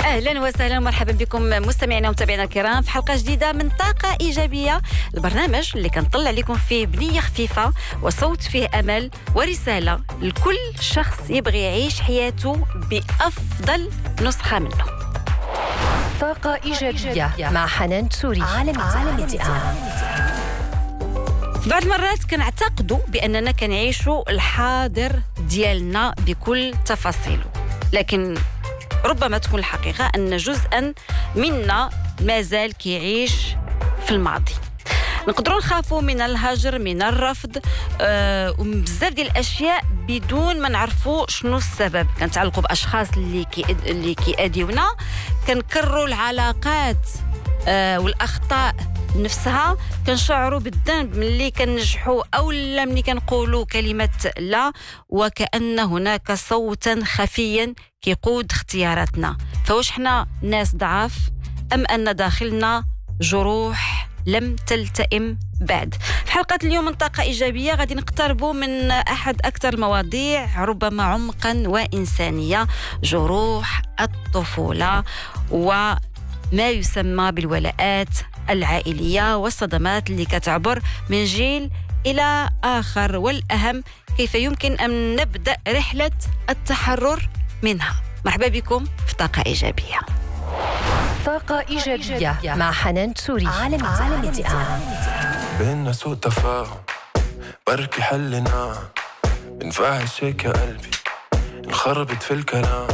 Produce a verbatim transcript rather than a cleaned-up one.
أهلا وسهلا ومرحبا بكم مستمعينا ومتابعينا الكرام في حلقة جديدة من طاقة إيجابية، البرنامج اللي كنطلع لكم فيه بنية خفيفة وصوت فيه أمل ورسالة لكل شخص يبغي يعيش حياته بأفضل نسخة منه. طاقة إيجابية مع حنان تسوري. عالم الدعاء. بعض المرات كنعتقدوا بأننا كنعيشوا الحاضر ديالنا بكل تفاصيله، لكن ربما تكون الحقيقة أن جزءاً منا مازال كيعيش في الماضي. نقدروا نخافوا من الهجر، من الرفض، أه وبزاف ديال الاشياء بدون ما نعرفوا شنو السبب. كنتعلقوا باشخاص اللي كي اللي كيأذيونا، كنكرروا العلاقات أه والاخطاء نفسها، كنشعروا بالذنب ملي كنجحوا او لا ملي كنقولوا كلمه لا، وكأن هناك صوتا خفيا كيقود اختياراتنا. فواش حنا ناس ضعاف ام ان داخلنا جروح لم تلتئم بعد؟ في حلقة اليوم من طاقة إيجابية غادي نقتربوا من أحد أكثر المواضيع ربما عمقا وإنسانية، جروح الطفولة وما يسمى بالولاءات العائلية والصدمات اللي كتعبر من جيل إلى آخر، والأهم كيف يمكن أن نبدأ رحلة التحرر منها. مرحبا بكم في طاقة إيجابية. طاقة إيجابية مع حنان تسوري. عالم الدعاء. بيننا سوء تفاهم، بركي حلنا بنفعل شيك يا قلبي، انخربت في الكلام،